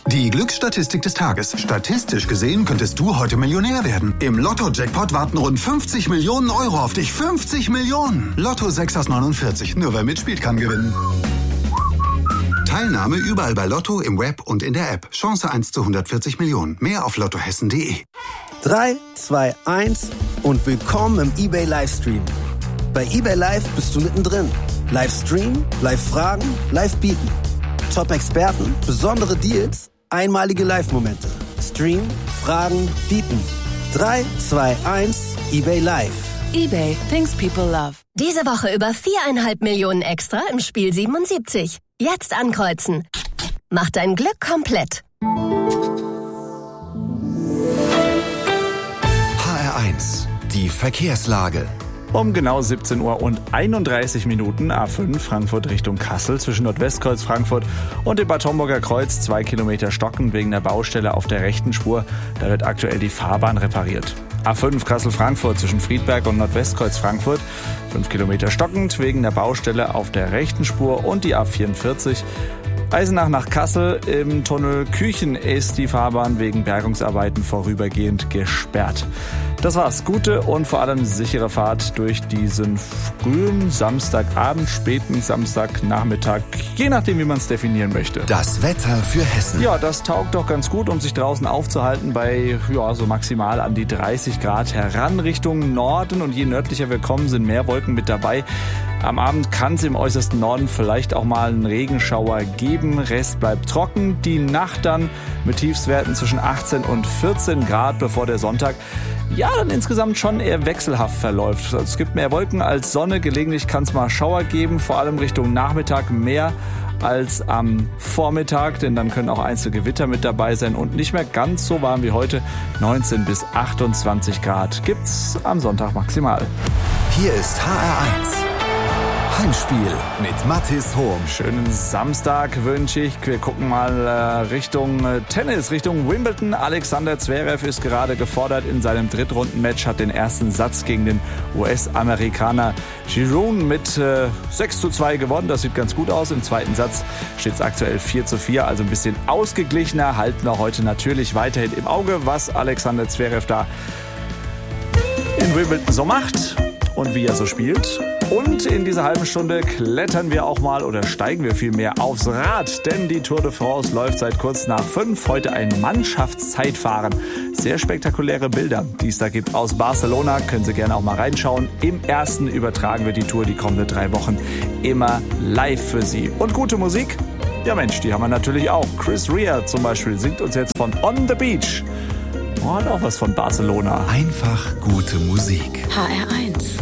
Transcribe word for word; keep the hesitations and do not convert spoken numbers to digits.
Die Glücksstatistik des Tages. Statistisch gesehen könntest du heute Millionär werden. Im Lotto-Jackpot warten rund fünfzig Millionen Euro auf dich. fünfzig Millionen! Lotto sechs aus neunundvierzig. Nur wer mitspielt, kann gewinnen. Teilnahme überall bei Lotto, im Web und in der App. Chance eins zu hundertvierzig Millionen. Mehr auf lottohessen punkt de. drei, zwei, eins und willkommen im eBay Livestream. Bei eBay Live bist du mittendrin. Livestream, Live-Fragen, Live-Bieten. Top-Experten, besondere Deals, einmalige Live-Momente. Stream, Fragen, Bieten. drei, zwei, eins, eBay Live. eBay, things people love. Diese Woche über viereinhalb Millionen extra im Spiel siebenundsiebzig. Jetzt ankreuzen. Macht dein Glück komplett. H R eins, die Verkehrslage. Um genau siebzehn Uhr und einunddreißig Minuten A fünf Frankfurt Richtung Kassel zwischen Nordwestkreuz Frankfurt und dem Bad Homburger Kreuz zwei Kilometer stockend wegen der Baustelle auf der rechten Spur. Da wird aktuell die Fahrbahn repariert. A fünf Kassel-Frankfurt zwischen Friedberg und Nordwestkreuz Frankfurt fünf Kilometer stockend wegen der Baustelle auf der rechten Spur und die A vierundvierzig Eisenach nach Kassel im Tunnel Küchen ist die Fahrbahn wegen Bergungsarbeiten vorübergehend gesperrt. Das war's. Gute und vor allem sichere Fahrt durch diesen frühen Samstagabend, späten Samstagnachmittag, je nachdem, wie man es definieren möchte. Das Wetter für Hessen. Ja, das taugt doch ganz gut, um sich draußen aufzuhalten bei ja, so maximal an die dreißig Grad heran Richtung Norden. Und je nördlicher wir kommen, sind mehr Wolken mit dabei. Am Abend kann es im äußersten Norden vielleicht auch mal einen Regenschauer geben. Rest bleibt trocken. Die Nacht dann mit Tiefstwerten zwischen achtzehn und vierzehn Grad, bevor der Sonntag ja dann insgesamt schon eher wechselhaft verläuft. Also es gibt mehr Wolken als Sonne. Gelegentlich kann es mal Schauer geben, vor allem Richtung Nachmittag mehr als am Vormittag, denn dann können auch einzelne Gewitter mit dabei sein und nicht mehr ganz so warm wie heute. neunzehn bis achtundzwanzig Grad gibt's am Sonntag maximal. Hier ist H R eins. Heimspiel mit Mathis Hohm. Schönen Samstag wünsche ich. Wir gucken mal äh, Richtung äh, Tennis, Richtung Wimbledon. Alexander Zverev ist gerade gefordert in seinem Drittrundenmatch, hat den ersten Satz gegen den U S-Amerikaner Giroud mit äh, sechs zu zwei gewonnen. Das sieht ganz gut aus. Im zweiten Satz steht es aktuell vier zu vier, also ein bisschen ausgeglichener. Halten wir heute natürlich weiterhin im Auge, was Alexander Zverev da in Wimbledon so macht und wie er so spielt. Und in dieser halben Stunde klettern wir auch mal oder steigen wir vielmehr aufs Rad, denn die Tour de France läuft seit kurz nach fünf. Heute ein Mannschaftszeitfahren. Sehr spektakuläre Bilder, die es da gibt aus Barcelona. Können Sie gerne auch mal reinschauen. Im ersten übertragen wir die Tour die kommenden drei Wochen immer live für Sie. Und gute Musik? Ja Mensch, die haben wir natürlich auch. Chris Rea zum Beispiel singt uns jetzt von On the Beach. Oh, hat auch was von Barcelona. Einfach gute Musik. H R eins.